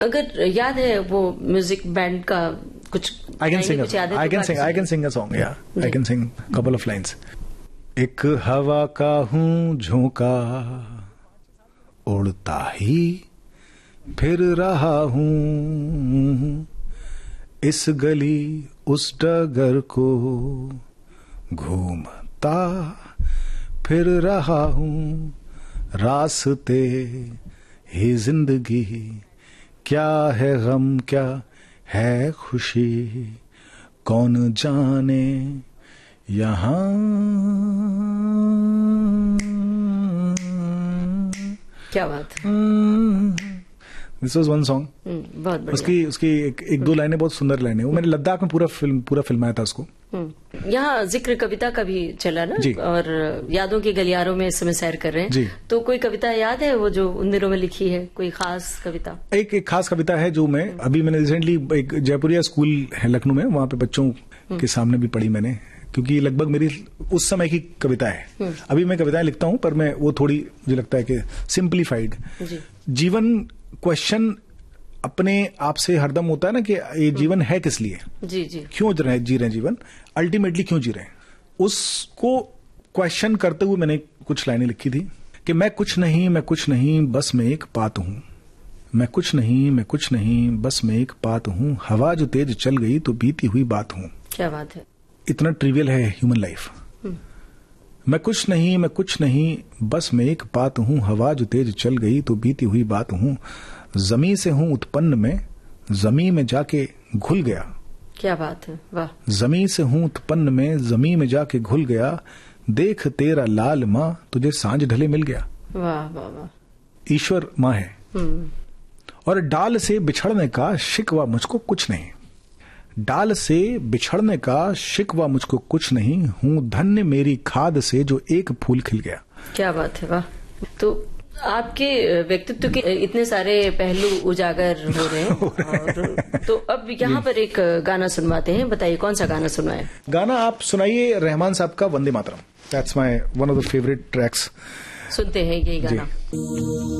अगर याद है वो म्यूजिक बैंड का कुछ? I can sing a song, yeah. I can sing a couple of lines. एक हवा का हूँ झोंका, उड़ता ही फिर रहा हूँ, इस गली उस डगर को घूमता फिर रहा हूँ, रास्ते ही जिंदगी, क्या है गम क्या है खुशी, कौन जाने यहाँ। क्या बात है। This was one song. बहुत बढ़िया। उसकी एक दो लाइनें बहुत सुंदर लाइनें, वो मैंने लद्दाख में पूरा फिल्माया था उसको। यहाँ जिक्र कविता का भी चला ना जी। और यादों के गलियारों में इस समय सैर कर रहे हैं जी। तो कोई कविता याद है वो जो उन दिनों में लिखी है, कोई खास कविता? एक खास कविता है जो मैंने रिसेंटली एक जयपुरिया स्कूल है लखनऊ में, वहां पे बच्चों के सामने भी पढ़ी मैंने, क्योंकि लगभग मेरी उस समय की कविता है। अभी मैं कविताएं लिखता हूं पर मैं वो थोड़ी मुझे लगता है कि सिंप्लीफाइड। जीवन क्वेश्चन अपने आप से हरदम होता है ना कि ये जीवन है किस लिए, जी जी, क्यों जी रहे हैं जीवन, अल्टीमेटली क्यों जी रहे हैं, उसको क्वेश्चन करते हुए मैंने कुछ लाइनें लिखी थी कि मैं कुछ नहीं बस मैं एक पात हूं, मैं कुछ नहीं बस मैं एक पात हूं, हवा जो तेज चल गई तो बीती हुई बात हूं। क्या बात है। इतना ट्रिवियल है ह्यूमन लाइफ। मैं कुछ नहीं बस मैं एक पात हूं, हवा जो तेज चल गई तो बीती हुई बात हूं, जमी से हूं उत्पन्न में, जमी में जाके घुल गया। क्या बात है, वाह। जमी से हूं उत्पन्न में, जमी में जाके घुल गया, देख तेरा लाल माँ तुझे सांझ ढले मिल गया। वाह वाह वाह। ईश्वर माँ है। और डाल से बिछड़ने का शिकवा मुझको कुछ नहीं, डाल से बिछड़ने का शिकवा मुझको कुछ नहीं, हूं धन्य मेरी खाद से जो एक फूल खिल गया। क्या बात है, वाह। तो आपके व्यक्तित्व के इतने सारे पहलू उजागर हो रहे हैं और तो अब यहाँ पर एक गाना सुनवाते हैं, बताइए कौन सा गाना सुनवाएं? गाना आप सुनाइए रहमान साहब का Vande Mataram. That's my one of the favourite tracks. सुनते हैं यही गाना।